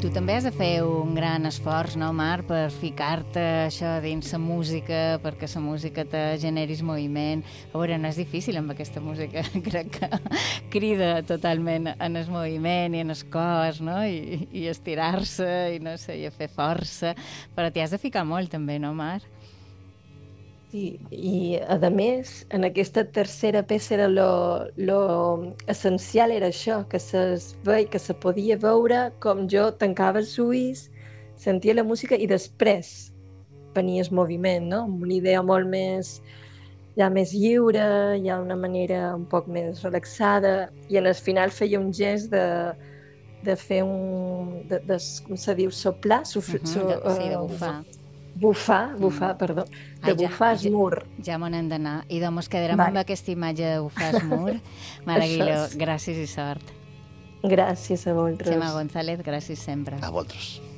Tu també has de fer un gran esforç, no, Mar, per ficar-te això dins la música, perquè la música te generis moviment. A veure, no és difícil amb aquesta música, crec que crida totalment en el moviment i en el cos, no? I estirar-se, i no sé, i a fer força, però t'hi has de ficar molt també, no, Mar? Sí, i a més, en aquesta tercera peça era lo essencial era això, que que se podia veure com jo tancava els ulls, sentia la música i després venia el moviment, no? Amb una idea molt més, ja més lliure, ja una manera un poc més relaxada, i en el final feia un gest de fer com se diu, soplar, Sí, de bufar. bufar, perdó, de bufar el mur. Ja m'ho n'hem d'anar. I doncs quedarem amb aquesta imatge de bufar el mur. Mare Aguiló, gràcies i sort. Gràcies a vosaltres. Xema González, gràcies sempre. A vosaltres.